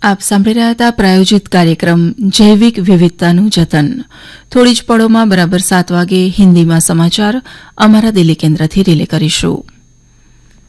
આપ સાંભળી રહ્યા હતા પ્રાયોજિત કાર્યક્રમ જૈવિક વિવિધતાનું જતન. થોડી જ પળોમાં બરાબર 7 વાગે હિન્દીમાં સમાચાર અમારા દિલ્હી કેન્દ્રથી રિલે કરીશું.